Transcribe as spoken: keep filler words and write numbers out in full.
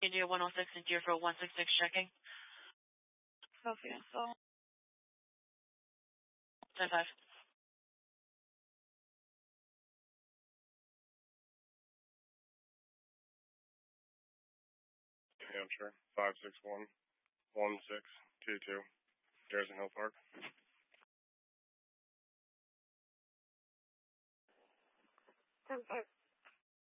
India one oh six and Deerfield one six six checking. Copy, so. ten five. New Hampshire, five six one, one six two two, Garrison Hill Park. ten five.